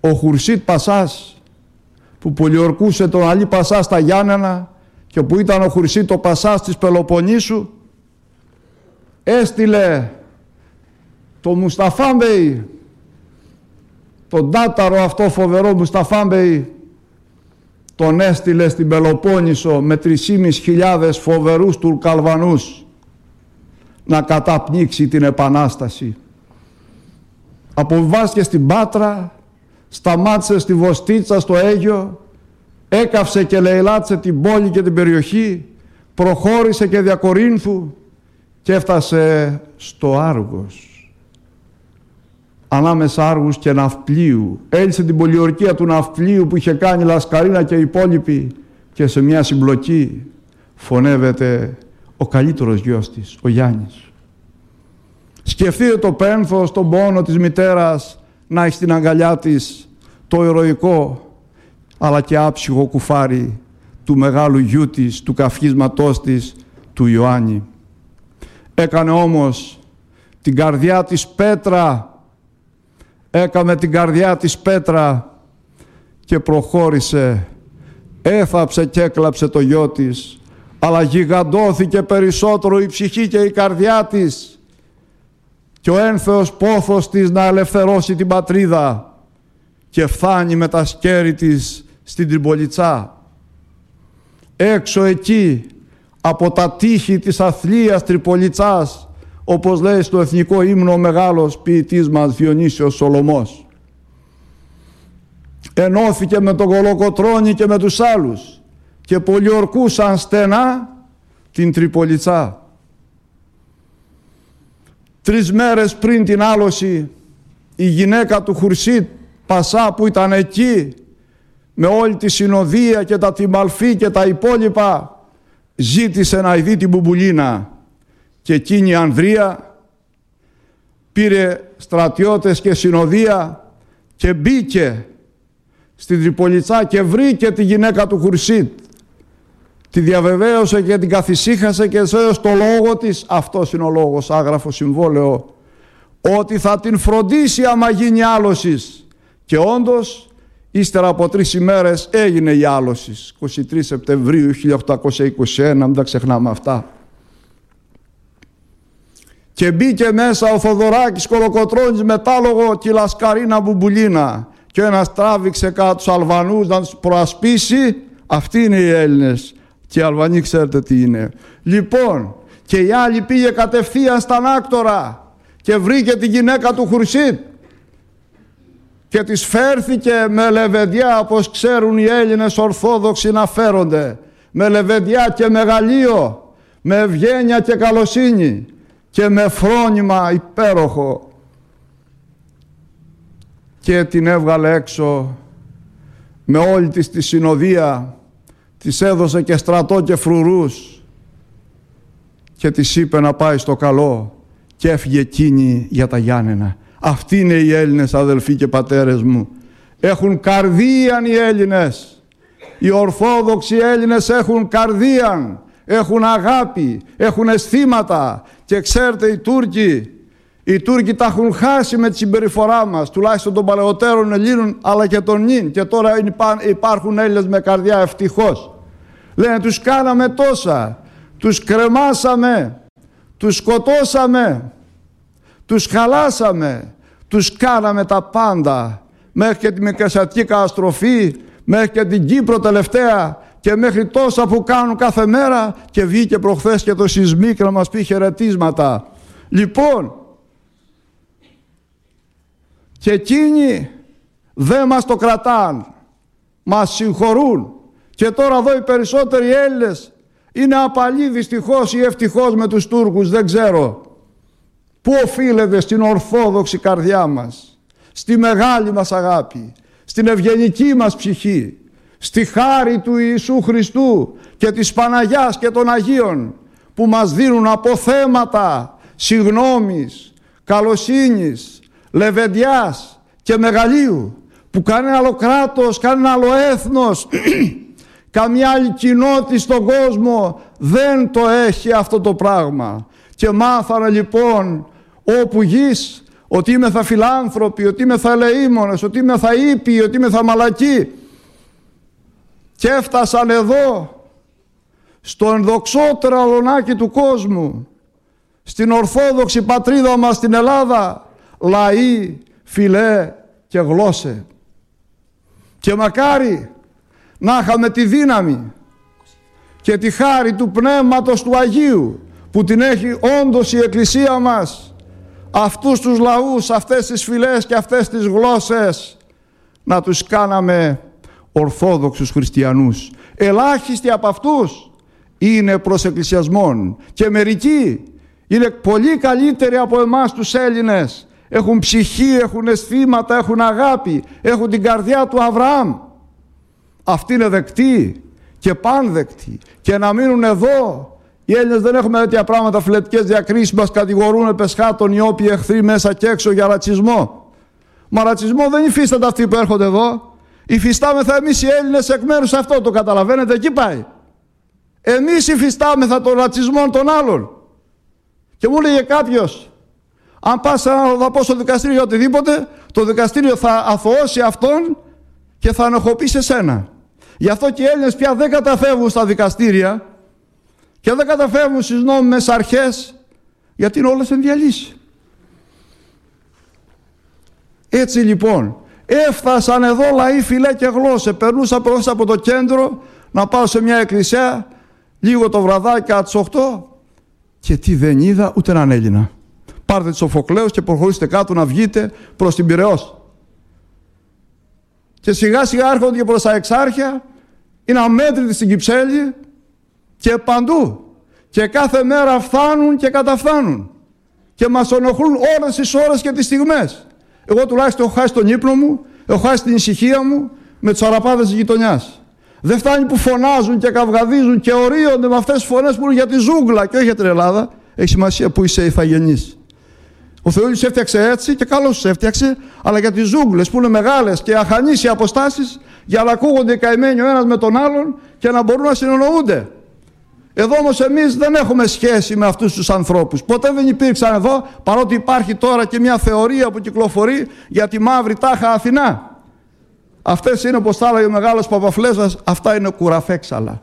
Ο Χουρσίτ Πασάς, που πολιορκούσε τον Αλή Πασά στα Γιάννενα και που ήταν ο Χουρσίτ ο Πασάς της Πελοποννήσου, έστειλε το Μουσταφά Μπέι, τον τάταρο αυτό φοβερό Μουσταφά Μπέι, τον έστειλε στην Πελοπόννησο με 3.500 φοβερούς Τουρκαλβανούς να καταπνίξει την Επανάσταση. Αποβιβάστηκε στην Πάτρα, σταμάτησε στη Βοστίτσα, στο Αίγιο, έκαυσε και λαιλάτισε την πόλη και την περιοχή, προχώρησε και δια Κορίνθου και έφτασε στο Άργος. Ανάμεσα Άργους και Ναυπλίου. Έλυσε την πολιορκία του Ναυπλίου που είχε κάνει Λασκαρίνα και οι υπόλοιποι, και σε μια συμπλοκή φωνεύεται ο καλύτερος γιος της, ο Γιάννης. Σκεφτείτε το πένθος, τον πόνο της μητέρας να έχει στην αγκαλιά της το ηρωικό αλλά και άψυχο κουφάρι του μεγάλου γιού της, του καυχίσματός της, του Ιωάννη. Έκανε όμως την καρδιά της πέτρα, έκαμε την καρδιά της πέτρα και προχώρησε, έθαψε και έκλαψε το γιο της, αλλά γιγαντώθηκε περισσότερο η ψυχή και η καρδιά της και ο ένθεος πόθος της να ελευθερώσει την πατρίδα, και φθάνει με τα σκέρη της στην Τριπολιτσά. Έξω εκεί από τα τείχη της αθλίας Τριπολιτσάς, όπως λέει στο εθνικό ύμνο ο μεγάλος ποιητής μας Διονύσιος Σολωμός, ενώθηκε με τον Κολοκοτρώνη και με τους άλλους και πολιορκούσαν στενά την Τριπολιτσά. 3 μέρες πριν την άλωση, η γυναίκα του Χουρσίτ Πασά που ήταν εκεί με όλη τη συνοδεία και τα Τιμαλφή και τα υπόλοιπα, ζήτησε να δει την Μπουμπουλίνα, και εκείνη η Ανδρεία πήρε στρατιώτες και συνοδεία και μπήκε στην Τριπολιτσά και βρήκε τη γυναίκα του Χουρσίτ. Τη διαβεβαίωσε και την καθησύχασε και έδωσε το λόγο της, αυτός είναι ο λόγος, άγραφο συμβόλαιο, ότι θα την φροντίσει άμα γίνει άλωσης. Και όντως, ύστερα από 3 ημέρες έγινε η άλωση, 23 Σεπτεμβρίου 1821, μην τα ξεχνάμε αυτά. Και μπήκε μέσα ο Θοδωράκης Κολοκοτρώνης με τάλογο και η Λασκαρίνα Μπουμπουλίνα, και ο ένας τράβηξε κάτω τους Αλβανούς να τους προασπίσει. Αυτοί είναι οι Έλληνες, και οι Αλβανοί ξέρετε τι είναι. Λοιπόν, και η άλλη πήγε κατευθείαν στα Άκτορα και βρήκε τη γυναίκα του Χουρσίτ και της φέρθηκε με λεβεντιά, όπως ξέρουν οι Έλληνες Ορθόδοξοι να φέρονται, με λεβεντιά και μεγαλείο, με ευγένεια και καλοσύνη και με φρόνημα υπέροχο, και την έβγαλε έξω με όλη της τη συνοδεία, της έδωσε και στρατό και φρουρούς και της είπε να πάει στο καλό, και έφυγε εκείνη για τα Γιάννενα. Αυτοί είναι οι Έλληνες, αδελφοί και πατέρες μου. Έχουν καρδίαν οι Έλληνες. Οι Ορθόδοξοι Έλληνες έχουν καρδίαν, έχουν αγάπη, έχουν αισθήματα. Και ξέρετε, οι Τούρκοι τα έχουν χάσει με τη συμπεριφορά μας, τουλάχιστον των παλαιότερων Ελλήνων, αλλά και των νυν. Και τώρα υπάρχουν Έλληνες με καρδιά, ευτυχώς. Λένε, τους κάναμε τόσα, τους κρεμάσαμε, τους σκοτώσαμε, τους χαλάσαμε, τους κάναμε τα πάντα, μέχρι και τη Μικρασιατική καταστροφή, μέχρι και την Κύπρο τελευταία, και μέχρι τόσα που κάνουν κάθε μέρα, και βγήκε προχθές και το Σισμίκ να μας πει χαιρετίσματα. Λοιπόν, και εκείνοι δεν μας το κρατάν, μας συγχωρούν, και τώρα εδώ οι περισσότεροι Έλληνες είναι απαλοί, δυστυχώς ή ευτυχώς, με τους Τούρκους, δεν ξέρω. Πού οφείλεται? στην ορθόδοξη καρδιά μας, στη μεγάλη μας αγάπη, στην ευγενική μας ψυχή, στη χάρη του Ιησού Χριστού και της Παναγιάς και των Αγίων, που μας δίνουν αποθέματα συγνώμης, καλοσύνης, λεβεντιάς και μεγαλείου, που κανένα άλλο κράτος, κανένα άλλο έθνος, καμιά άλλη κοινότητα στον κόσμο δεν το έχει αυτό το πράγμα. Και μάθανε λοιπόν όπου γης ότι είμαι θα φιλάνθρωποι, ότι είμαι θα ελεήμονες, ότι είμαι θα ήπιοι, ότι είμαι θα μαλακοί. Και έφτασαν εδώ, στο ενδοξότερο αλωνάκι του κόσμου, στην ορθόδοξη πατρίδα μας στην Ελλάδα, λαοί, φυλέ και γλώσσε. Και μακάρι να είχαμε τη δύναμη και τη χάρη του Πνεύματος του Αγίου, που την έχει όντως η Εκκλησία μας, αυτούς τους λαούς, αυτές τις φυλές και αυτές τις γλώσσες, να τους κάναμε ορθόδοξους χριστιανούς. Ελάχιστοι από αυτούς είναι προς εκκλησιασμόν και μερικοί είναι πολύ καλύτεροι από εμάς τους Έλληνες. Έχουν ψυχή, έχουν αισθήματα, έχουν αγάπη, έχουν την καρδιά του Αβραάμ. Αυτοί είναι δεκτοί και πανδεκτοί, και να μείνουν εδώ. Οι Έλληνες δεν έχουμε τέτοια πράγματα, φιλετικές διακρίσεις, μας κατηγορούν πεσχάτων οι όποιοι εχθροί μέσα και έξω για ρατσισμό. Μα ρατσισμό δεν υφίστανται αυτοί που έρχονται εδώ. Υφιστάμεθα εμείς οι Έλληνες εκ μέρους αυτό, το καταλαβαίνετε, εκεί πάει. Εμείς υφιστάμεθα τον ρατσισμό των άλλων. Και μου έλεγε κάποιος, αν πας να πω στο δικαστήριο για οτιδήποτε, το δικαστήριο θα αθωώσει αυτόν και θα ενοχοποιήσει εσένα. Γι' αυτό και οι Έλληνες πια δεν καταφεύγουν στα δικαστήρια και δεν καταφεύγουν στις νόμιμες αρχές, γιατί είναι όλες εν διαλύση. Έτσι λοιπόν, έφτασαν εδώ λαοί, φυλέ και γλώσσε. Περνούσα από το κέντρο να πάω σε μια εκκλησιά λίγο το βραδάκι από τις 8 και τι δεν είδα, ούτε έναν Έλληνα. Πάρτε τους Σοφοκλέους και προχωρήστε κάτω να βγείτε προς την Πειραιώς. Και σιγά σιγά έρχονται και προς τα Εξάρχεια, είναι αμέτρητοι στην Κυψέλη και παντού. Και κάθε μέρα φτάνουν και καταφθάνουν. Και μας ενοχλούν ώρες τις ώρες και τις στιγμές. Εγώ τουλάχιστον έχω χάσει τον ύπνο μου, έχω χάσει την ησυχία μου με τους αραπάδες της γειτονιάς. Δεν φτάνει που φωνάζουν και καυγαδίζουν και ορίονται με αυτές τις φωνές που είναι για τη ζούγκλα και όχι για την Ελλάδα. Έχει σημασία που είσαι ηθαγενής. Ο Θεός τους έφτιαξε έτσι και καλώς τους έφτιαξε, αλλά για τις ζούγκλες που είναι μεγάλες και αχανείς οι αποστάσεις, για να ακούγονται οι καημένοι ο ένας με τον άλλον και να μπορούν να συνεννοούνται. Εδώ όμως εμείς δεν έχουμε σχέση με αυτούς τους ανθρώπους. Ποτέ δεν υπήρξαν εδώ, παρότι υπάρχει τώρα και μια θεωρία που κυκλοφορεί για τη μαύρη τάχα Αθηνά. Αυτές είναι, όπως τα έλεγε ο μεγάλος Παπαφλέζας, αυτά είναι κουραφέξαλα.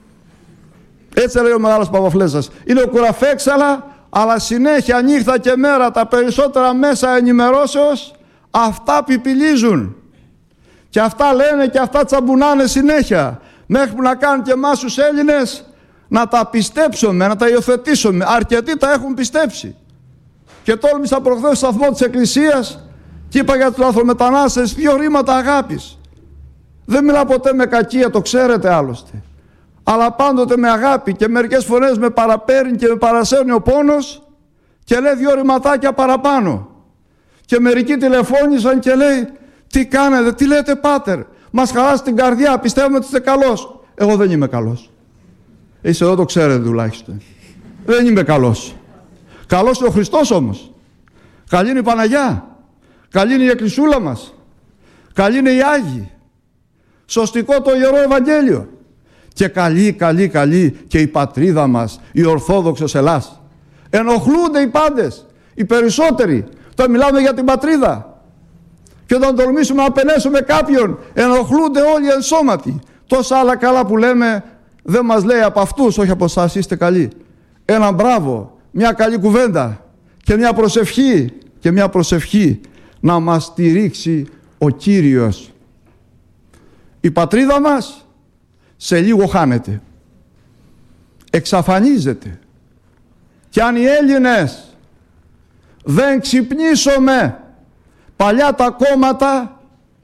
Έτσι λέει ο μεγάλος Παπαφλέζας. Είναι κουραφέξαλα, αλλά συνέχεια νύχτα και μέρα τα περισσότερα μέσα ενημερώσεως αυτά πιπιλίζουν. Και αυτά λένε και αυτά τσαμπουνάνε συνέχεια. Μέχρι που να κάνουν και εμάς τους Έλληνες να τα πιστέψουμε, να τα υιοθετήσουμε. Αρκετοί τα έχουν πιστέψει. Και τόλμησα προχθές στο σταθμό της Εκκλησίας και είπα για τους λαθρομετανάστες 2 ρήματα αγάπης. Δεν μιλάω ποτέ με κακία, το ξέρετε άλλωστε. Αλλά πάντοτε με αγάπη, και μερικές φορές με παραπέρνει και με παρασέρνει ο πόνος και λέει 2 ρηματάκια παραπάνω. Και μερικοί τηλεφώνησαν και λέει, τι κάνετε, τι λέτε πάτερ, μας χαράσει την καρδιά, πιστεύουμε ότι είστε καλός. Εγώ δεν είμαι καλός. Εσείς εδώ το ξέρετε τουλάχιστον. Δεν είμαι καλός. Καλός είναι ο Χριστός όμως. Καλή είναι η Παναγιά. Καλή είναι η Εκκλησούλα μας. Καλή είναι οι Άγιοι. Σωστικό το Ιερό Ευαγγέλιο. Και καλή και η πατρίδα μας, η Ορθόδοξος Ελλάς. Ενοχλούνται οι πάντες, οι περισσότεροι. Τώρα μιλάμε για την πατρίδα. Και όταν τολμήσουμε να απενέσουμε κάποιον, ενοχλούνται όλοι ενσώματοι. Τόσα άλλα καλά που λέμε δεν μας λέει από αυτούς, όχι από εσάς, είστε καλοί. Ένα μπράβο, μια καλή κουβέντα και μια προσευχή να μας στηρίξει ο Κύριος. Η πατρίδα μας σε λίγο χάνεται, εξαφανίζεται. Και αν οι Έλληνες δεν ξυπνήσουμε, παλιά τα κόμματα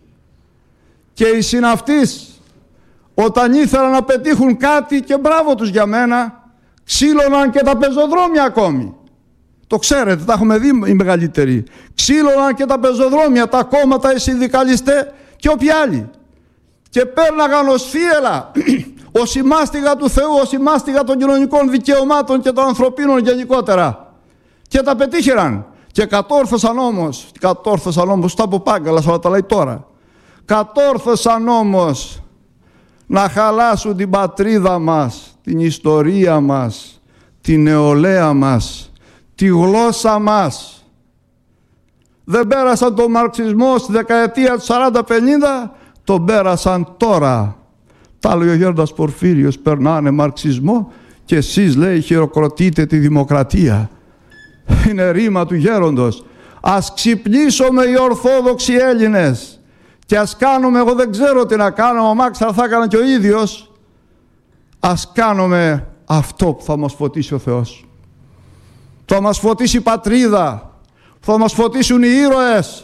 και οι συναυτείς όταν ήθελαν να πετύχουν κάτι, και μπράβο τους για μένα, ξύλωναν και τα πεζοδρόμια ακόμη. Το ξέρετε, τα έχουμε δει οι μεγαλύτεροι. Ξύλωναν και τα πεζοδρόμια, τα κόμματα, οι συνδικαλιστές και όποιοι άλλοι. Και πέρναγαν ως θύελα, ως η μάστιγα του Θεού, ως η μάστιγα των κοινωνικών δικαιωμάτων και των ανθρωπίνων γενικότερα. Και τα πετύχεραν. Και κατόρθωσαν όμως, τα από Πάγκαλας, αλλά τα λέει τώρα. Κατόρθωσαν όμως να χαλάσουν την πατρίδα μας, την ιστορία μας, την νεολαία μας, τη γλώσσα μας. Δεν πέρασαν τον μαρξισμό στη δεκαετία του 40-50, τον πέρασαν τώρα. Τα λέει ο Γέροντας Πορφύριος, περνάνε μαρξισμό και εσείς, λέει, χειροκροτείτε τη δημοκρατία. Είναι ρήμα του γέροντος. Ας ξυπνήσουμε οι Ορθόδοξοι Έλληνες και ας κάνουμε, εγώ δεν ξέρω τι να κάνω, αμάξα θα έκανα και ο ίδιος, ας κάνουμε αυτό που θα μας φωτίσει ο Θεός. Θα μας φωτίσει η πατρίδα, θα μας φωτίσουν οι ήρωες,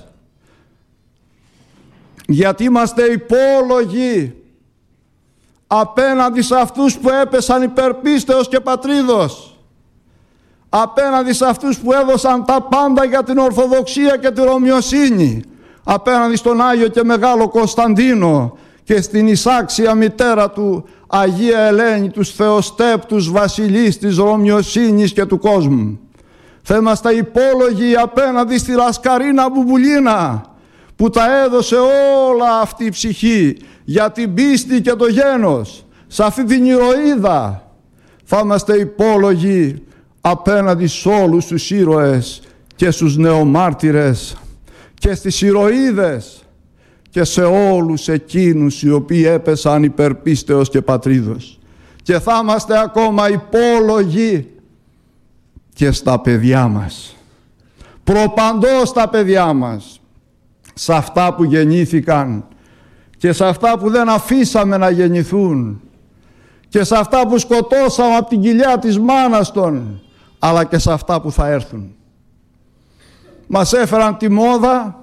γιατί είμαστε υπόλογοι απέναντι σε αυτούς που έπεσαν υπερπίστεως και πατρίδος, απέναντι σε αυτούς που έδωσαν τα πάντα για την Ορθοδοξία και την Ρωμιοσύνη, απέναντι στον Άγιο και Μεγάλο Κωνσταντίνο και στην εισάξια μητέρα του Αγία Ελένη, τους θεοστέπτους βασιλείς της Ρωμιοσύνης και του κόσμου. Θα είμαστε υπόλογοι απέναντι στη Λασκαρίνα Μπουμπουλίνα που τα έδωσε όλα αυτή η ψυχή για την πίστη και το γένος, σε αυτή την ηρωίδα. Θα είμαστε υπόλογοι απέναντι σε όλους τους ήρωες και στους νεομάρτυρες και στις ηρωίδες και σε όλους εκείνους οι οποίοι έπεσαν υπερπίστεως και πατρίδος. Και θα είμαστε ακόμα υπόλογοι και στα παιδιά μας, προπαντός στα παιδιά μας, σε αυτά που γεννήθηκαν και σε αυτά που δεν αφήσαμε να γεννηθούν και σε αυτά που σκοτώσαμε από την κοιλιά της μάνας των, αλλά και σε αυτά που θα έρθουν. Μας έφεραν τη μόδα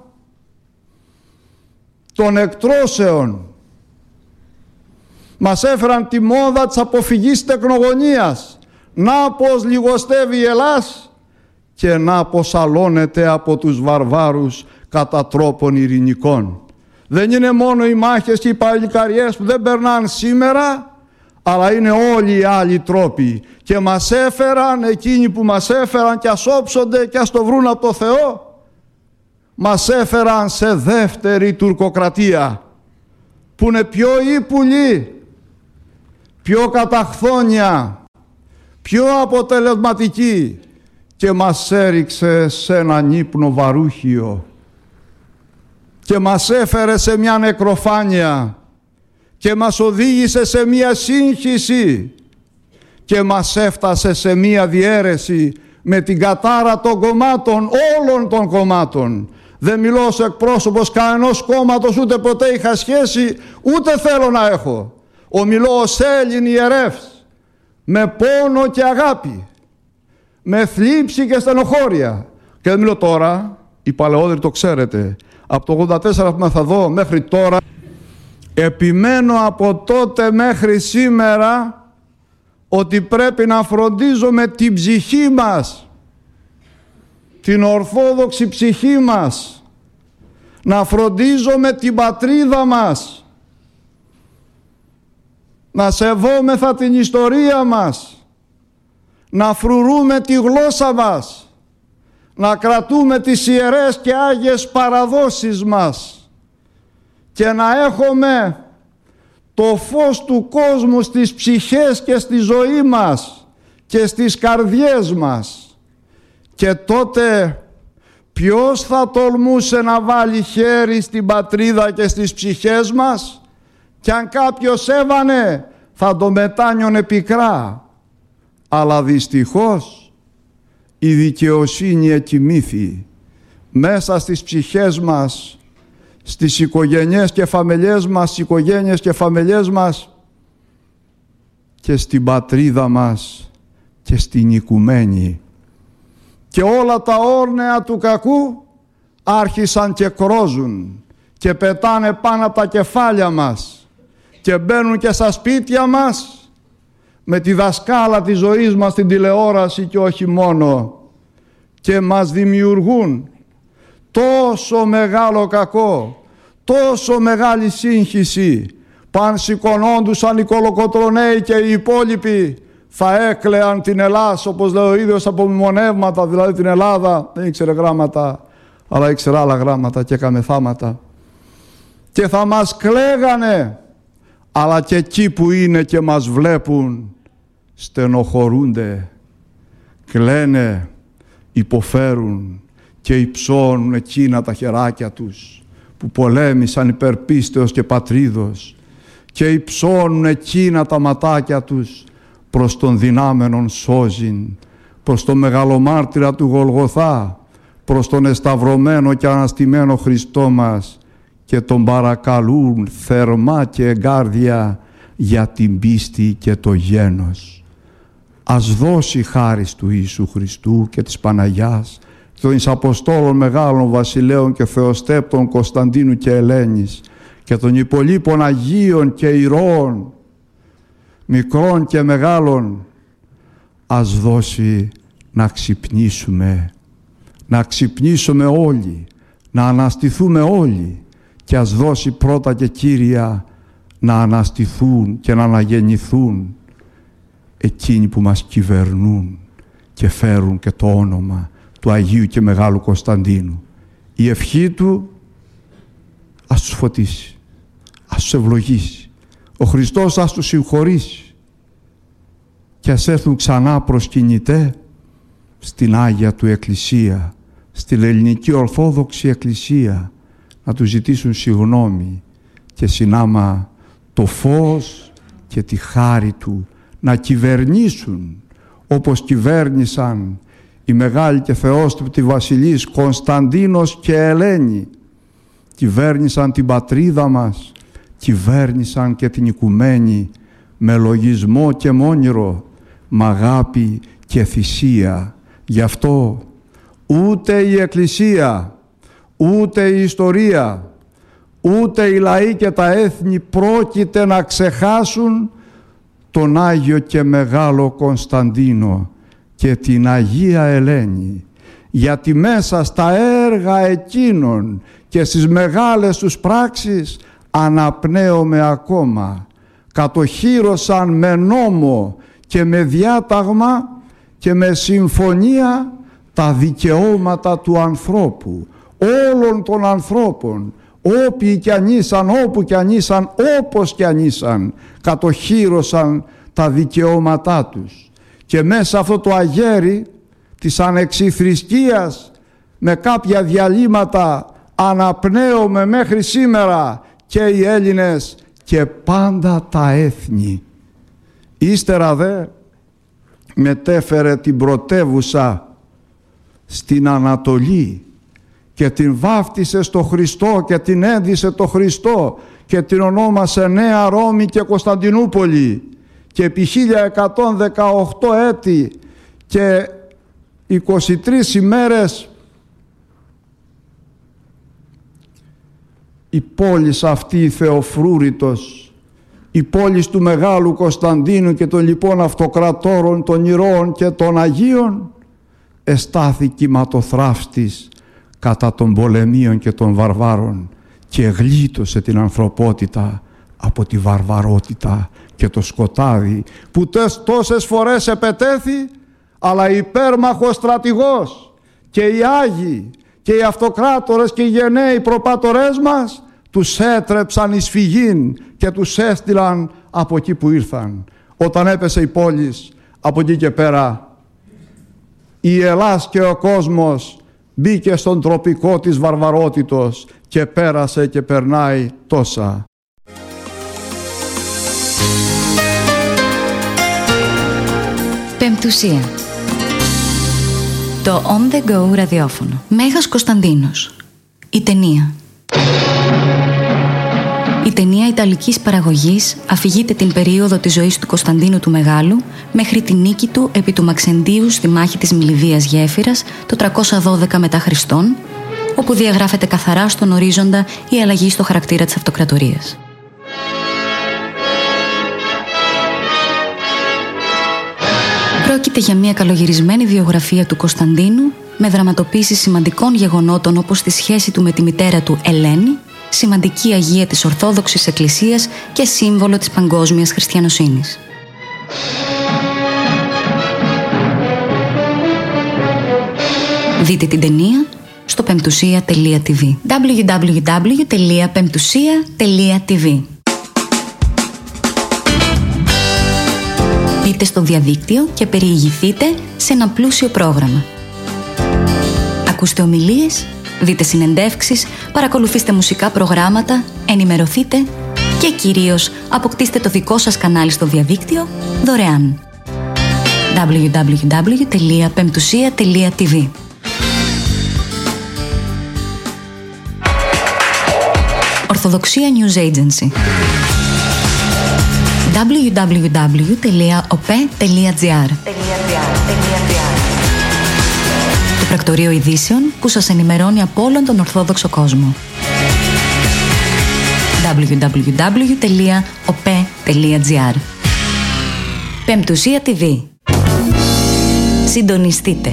των εκτρώσεων, μας έφεραν τη μόδα της αποφυγής τεκνογωνίας. Να πως λιγοστεύει η Ελλάς και να πως αλώνεται από τους βαρβάρους κατά τρόπον ειρηνικών. Δεν είναι μόνο οι μάχες και οι παλικαριές που δεν περνάνε σήμερα, αλλά είναι όλοι οι άλλοι τρόποι. Και μας έφεραν εκείνοι που μας έφεραν και ας όψονται και ας το βρουν από το Θεό. Μας έφεραν σε δεύτερη τουρκοκρατία που είναι πιο ύπουλη, πιο καταχθόνια, πιο αποτελεσματική και μας έριξε σε έναν ύπνο βαρούχιο και μας έφερε σε μια νεκροφάνεια και μας οδήγησε σε μια σύγχυση και μας έφτασε σε μια διαίρεση με την κατάρα των κομμάτων, όλων των κομμάτων. Δεν μιλώ ως εκπρόσωπος κανενός κόμματος, ούτε ποτέ είχα σχέση, ούτε θέλω να έχω. Ομιλώ ως Έλλην ιερεύς, με πόνο και αγάπη, με θλίψη και στενοχώρια. Και δεν μιλώ τώρα, οι παλαιότεροι το ξέρετε, από το 84 που θα δω μέχρι τώρα, επιμένω από τότε μέχρι σήμερα ότι πρέπει να φροντίζουμε την ψυχή μας, την ορθόδοξη ψυχή μας, να φροντίζουμε την πατρίδα μας, να σεβόμεθα την ιστορία μας, να φρουρούμε τη γλώσσα μας, να κρατούμε τις ιερές και άγιες παραδόσεις μας και να έχουμε το φως του κόσμου στις ψυχές και στη ζωή μας και στις καρδιές μας. Και τότε ποιος θα τολμούσε να βάλει χέρι στην πατρίδα και στις ψυχές μας? Και αν κάποιος έβανε θα το μετάνιωνε πικρά. Αλλά δυστυχώς η δικαιοσύνη εκοιμήθη μέσα στις ψυχές μας, στις οικογένειες και φαμελιές μας, και στην πατρίδα μας και στην οικουμένη. Και όλα τα όρνεα του κακού άρχισαν και κρόζουν και πετάνε πάνω από τα κεφάλια μας και μπαίνουν και στα σπίτια μας με τη δασκάλα της ζωής μας στην τηλεόραση και όχι μόνο, και μας δημιουργούν τόσο μεγάλο κακό, τόσο μεγάλη σύγχυση. Παν σηκωνόντουσαν οι Κολοκοτροναίοι και οι υπόλοιποι θα έκλαιαν την Ελλάς, όπως λέει ο ίδιος, από μνημονεύματα, δηλαδή την Ελλάδα. Δεν ήξερε γράμματα, αλλά ήξερε άλλα γράμματα και έκαμε θάματα. Και θα μας κλαίγανε, αλλά και εκεί που είναι και μας βλέπουν στενοχωρούνται, κλαίνε, υποφέρουν και υψώνουν εκείνα τα χεράκια τους που πολέμησαν υπέρ πίστεως και πατρίδος, και υψώνουν εκείνα τα ματάκια τους προς τον δυνάμενον σώζην, προς τον μεγαλομάρτυρα του Γολγοθά, προς τον εσταυρωμένο και αναστημένο Χριστό μας, και τον παρακαλούν θερμά και εγκάρδια για την πίστη και το γένος. Ας δώσει χάρις του Ιησού Χριστού και της Παναγιάς και των εις Αποστόλων μεγάλων βασιλέων και θεοστέπτων Κωνσταντίνου και Ελένης και των υπολείπων Αγίων και ηρώων, μικρών και μεγάλων, ας δώσει να ξυπνήσουμε όλοι, να αναστηθούμε όλοι, και ας δώσει πρώτα και κύρια να αναστηθούν και να αναγεννηθούν εκείνοι που μας κυβερνούν και φέρουν και το όνομα του Αγίου και Μεγάλου Κωνσταντίνου. Η ευχή του ας τους φωτίσει, ας τους ευλογήσει. Ο Χριστός ας τους συγχωρήσει και ας έρθουν ξανά προσκυνητέ στην Άγια του Εκκλησία, στην Ελληνική Ορθόδοξη Εκκλησία, να του ζητήσουν συγγνώμη και συνάμα το φως και τη χάρη του να κυβερνήσουν όπως κυβέρνησαν οι μεγάλοι και θεόστρεπτοι βασιλείς Κωνσταντίνος και Ελένη. Κυβέρνησαν την πατρίδα μας, κυβέρνησαν και την οικουμένη με λογισμό και μόνηρο, με αγάπη και θυσία. Γι' αυτό ούτε η Εκκλησία, ούτε η ιστορία, ούτε οι λαοί και τα έθνη πρόκειται να ξεχάσουν τον Άγιο και Μεγάλο Κωνσταντίνο και την Αγία Ελένη, γιατί μέσα στα έργα εκείνων και στις μεγάλες τους πράξεις αναπνέομαι ακόμα. Κατοχύρωσαν με νόμο και με διάταγμα και με συμφωνία τα δικαιώματα του ανθρώπου, όλων των ανθρώπων, όποιοι κι αν ήσαν, όπου κι αν ήσαν, όπως κι αν ήσαν, κατοχύρωσαν τα δικαιώματά τους. Και μέσα αυτό το αγέρι της ανεξιθρησκείας, με κάποια διαλύματα, αναπνέουμε μέχρι σήμερα και οι Έλληνες και πάντα τα έθνη. Ύστερα δε μετέφερε την πρωτεύουσα στην Ανατολή και την βάφτισε στο Χριστό και την ένδυσε το Χριστό και την ονόμασε Νέα Ρώμη και Κωνσταντινούπολη, και επί 1118 έτη και 23 ημέρες η πόλης αυτή η Θεοφρούρητος, η πόλης του Μεγάλου Κωνσταντίνου και των λοιπών αυτοκρατόρων, των ηρώων και των Αγίων, εστάθη κυματοθράφστης κατά των πολεμίων και των βαρβάρων και γλίτωσε την ανθρωπότητα από τη βαρβαρότητα και το σκοτάδι που τόσες φορές επετέθη, αλλά υπέρμαχος στρατηγός και οι Άγιοι και οι αυτοκράτορες και οι γενναίοι προπάτορές μας τους έτρεψαν εις φυγήν και τους έστειλαν από εκεί που ήρθαν. Όταν έπεσε η πόλη, από εκεί και πέρα η Ελλάς και ο κόσμος μπήκε στον τροπικό της βαρβαρότητος και πέρασε και περνάει τόσα. Πεμπτουσία. Το On The Go ραδιόφωνο. Μέγας Κωνσταντίνος. Η ταινία. Η ταινία ιταλικής παραγωγής αφηγείται την περίοδο της ζωής του Κωνσταντίνου του Μεγάλου μέχρι τη νίκη του επί του Μαξεντίου στη μάχη της Μιλιβίας Γέφυρας το 312 μετά Χριστόν, όπου διαγράφεται καθαρά στον ορίζοντα η αλλαγή στο χαρακτήρα της αυτοκρατορίας. Πρόκειται για μια καλογυρισμένη βιογραφία του Κωνσταντίνου με δραματοποίηση σημαντικών γεγονότων όπως τη σχέση του με τη μητέρα του Ελένη, σημαντική αγία της Ορθόδοξης Εκκλησίας και σύμβολο της παγκόσμιας χριστιανοσύνης. Δείτε την ταινία στο πεμπτουσία.tv. www.pemptusia.tv. Μπείτε στο διαδίκτυο και περιηγηθείτε σε ένα πλούσιο πρόγραμμα. Ακούστε ομιλίες, δείτε συνεντεύξεις, παρακολουθήστε μουσικά προγράμματα, ενημερωθείτε και κυρίως αποκτήστε το δικό σας κανάλι στο διαδίκτυο δωρεάν. www.pemptusia.tv. Ορθοδοξία News Agency. www.op.gr. Το πρακτορείο ειδήσεων που σας ενημερώνει από όλον τον Ορθόδοξο κόσμο. www.op.gr. Πεμπτουσία TV. Συντονιστείτε.